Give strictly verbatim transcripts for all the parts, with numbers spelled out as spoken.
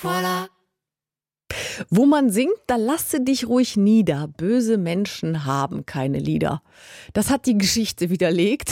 Voilà. Wo man singt, da lasse dich ruhig nieder. Böse Menschen haben keine Lieder. Das hat die Geschichte widerlegt.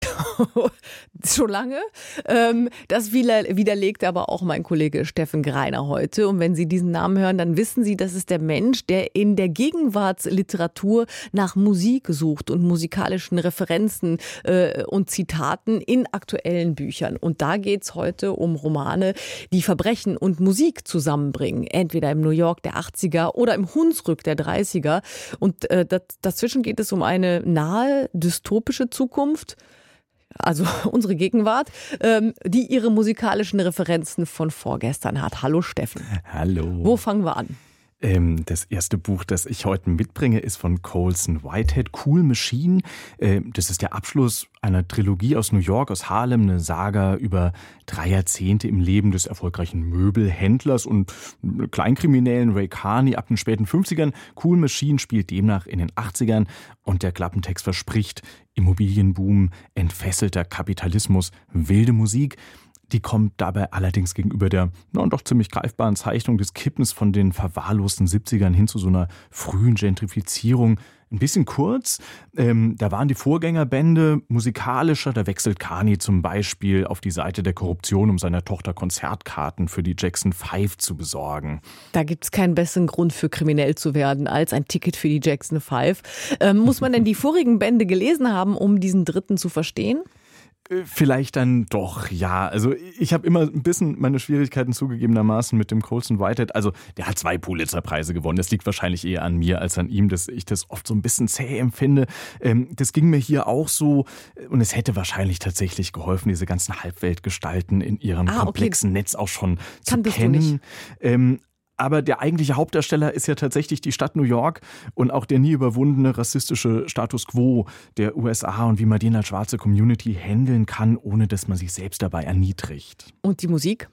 Schon lange. Ähm, das widerlegt aber auch mein Kollege Steffen Greiner heute. Und wenn Sie diesen Namen hören, dann wissen Sie, das ist der Mensch, der in der Gegenwartsliteratur nach Musik sucht und musikalischen Referenzen äh, und Zitaten in aktuellen Büchern. Und da geht's heute um Romane, die Verbrechen und Musik zusammenbringen. Entweder im New York der achtziger oder im Hunsrück der dreißiger. Und äh, dazwischen geht es um eine nahe dystopische Zukunft, also unsere Gegenwart, ähm, die ihre musikalischen Referenzen von vorgestern hat. Hallo Steffen. Hallo. Wo fangen wir an? Ähm, das erste Buch, das ich heute mitbringe, ist von Colson Whitehead, Cool Machine. Ähm, das ist der Abschluss einer Trilogie aus New York, aus Harlem, eine Saga über drei Jahrzehnte im Leben des erfolgreichen Möbelhändlers und Kleinkriminellen Ray Carney ab den späten fünfzigern. Cool Machine spielt demnach in den achtzigern und der Klappentext verspricht Immobilienboom, entfesselter Kapitalismus, wilde Musik. Die kommt dabei allerdings gegenüber der na, doch ziemlich greifbaren Zeichnung des Kippens von den verwahrlosten siebzigern hin zu so einer frühen Gentrifizierung ein bisschen kurz. Ähm, da waren die Vorgängerbände musikalischer. Da wechselt Carney zum Beispiel auf die Seite der Korruption, um seiner Tochter Konzertkarten für die Jackson Five zu besorgen. Da gibt es keinen besseren Grund für kriminell zu werden als ein Ticket für die Jackson Five. Ähm, muss man denn die vorigen Bände gelesen haben, um diesen dritten zu verstehen? Vielleicht dann doch, ja. Also ich habe immer ein bisschen meine Schwierigkeiten zugegebenermaßen mit dem Colson Whitehead. Also der hat zwei Pulitzer-Preise gewonnen. Das liegt wahrscheinlich eher an mir als an ihm, dass ich das oft so ein bisschen zäh empfinde. Das ging mir hier auch so. Und es hätte wahrscheinlich tatsächlich geholfen, diese ganzen Halbweltgestalten in ihrem ah, komplexen okay. Netz auch schon Kanntest zu kennen. Du nicht. Ähm, Aber der eigentliche Hauptdarsteller ist ja tatsächlich die Stadt New York und auch der nie überwundene rassistische Status quo der U S A und wie man den als schwarze Community handeln kann, ohne dass man sich selbst dabei erniedrigt. Und die Musik?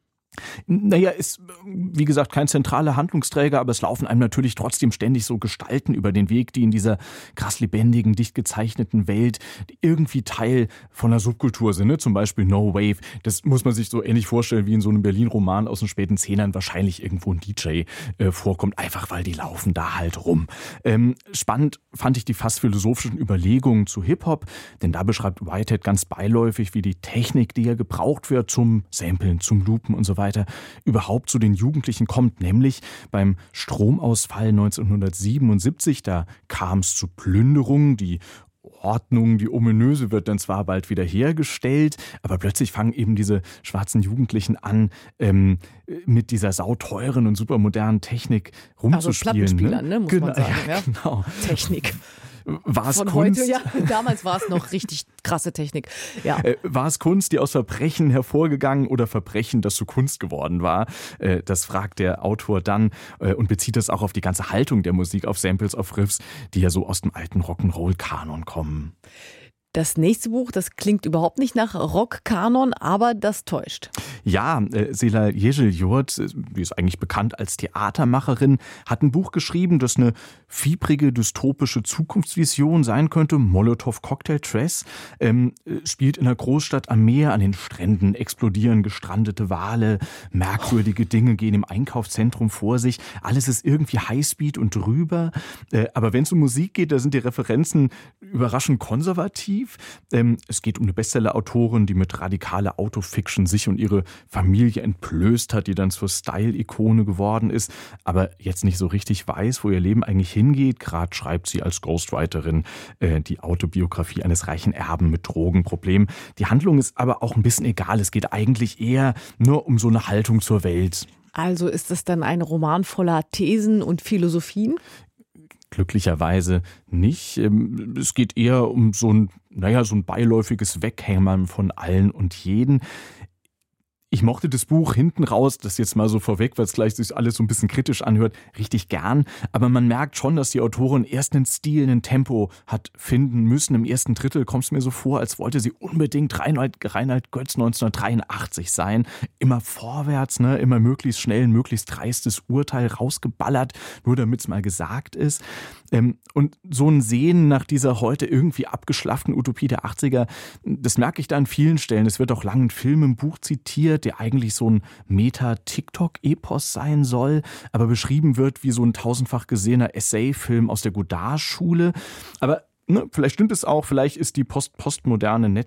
Naja, ist wie gesagt kein zentraler Handlungsträger, aber es laufen einem natürlich trotzdem ständig so Gestalten über den Weg, die in dieser krass lebendigen, dicht gezeichneten Welt irgendwie Teil von einer Subkultur sind. Ne? Zum Beispiel No Wave. Das muss man sich so ähnlich vorstellen wie in so einem Berlin-Roman aus den späten Zehnern wahrscheinlich irgendwo ein D J äh, vorkommt, einfach weil die laufen da halt rum. Ähm, spannend fand ich die fast philosophischen Überlegungen zu Hip-Hop, denn da beschreibt Whitehead ganz beiläufig, wie die Technik, die ja gebraucht wird zum Samplen, zum Loopen und so weiter, weiter überhaupt zu den Jugendlichen kommt, nämlich beim Stromausfall neunzehnhundertsiebenundsiebzig. Da kam es zu Plünderungen, die Ordnung, die ominöse wird dann zwar bald wieder hergestellt, aber plötzlich fangen eben diese schwarzen Jugendlichen an, ähm, mit dieser sauteuren und supermodernen Technik rumzuspielen. Also Plattenspielern, ne, muss genau, man sagen. Ja, ja. genau. Technik. War es Von Kunst? heute, ja. Damals war es noch richtig krasse Technik. Ja. Äh, war es Kunst, die aus Verbrechen hervorgegangen oder Verbrechen, das zu Kunst geworden war? Äh, das fragt der Autor dann äh, und bezieht das auch auf die ganze Haltung der Musik, auf Samples, auf Riffs, die ja so aus dem alten Rock'n'Roll-Kanon kommen. Das nächste Buch, das klingt überhaupt nicht nach Rock-Kanon, aber das täuscht. Ja, äh, Sela Yeşilyurt, die ist eigentlich bekannt als Theatermacherin, hat ein Buch geschrieben, das eine fiebrige, dystopische Zukunftsvision sein könnte. Molotow Cocktail Dress ähm, spielt in einer Großstadt am Meer, an den Stränden explodieren gestrandete Wale, merkwürdige Dinge gehen im Einkaufszentrum vor sich. Alles ist irgendwie Highspeed und drüber. Äh, aber wenn es um Musik geht, da sind die Referenzen überraschend konservativ. Es geht um eine Bestseller-Autorin, die mit radikaler Autofiction sich und ihre Familie entblößt hat, die dann zur Style-Ikone geworden ist, aber jetzt nicht so richtig weiß, wo ihr Leben eigentlich hingeht. Gerade schreibt sie als Ghostwriterin äh, die Autobiografie eines reichen Erben mit Drogenproblemen. Die Handlung ist aber auch ein bisschen egal. Es geht eigentlich eher nur um so eine Haltung zur Welt. Also ist es dann ein Roman voller Thesen und Philosophien? Glücklicherweise nicht. Es geht eher um so ein, naja, so ein beiläufiges Weghämmern von allen und jeden. Ich mochte das Buch hinten raus, das jetzt mal so vorweg, weil es gleich sich alles so ein bisschen kritisch anhört, richtig gern. Aber man merkt schon, dass die Autorin erst einen Stil, einen Tempo hat finden müssen. Im ersten Drittel kommt es mir so vor, als wollte sie unbedingt Reinhard, Reinhard Götz neunzehnhundertdreiundachtzig sein. Immer vorwärts, ne, immer möglichst schnell ein möglichst dreistes Urteil rausgeballert, nur damit es mal gesagt ist. Und so ein Sehen nach dieser heute irgendwie abgeschlafften Utopie der achtziger, das merke ich da an vielen Stellen. Es wird auch lang ein Film im Buch zitiert, der eigentlich so ein Meta-TikTok-Epos sein soll, aber beschrieben wird wie so ein tausendfach gesehener Essay-Film aus der Godard-Schule. Aber ne, vielleicht stimmt es auch, vielleicht ist die post postmoderne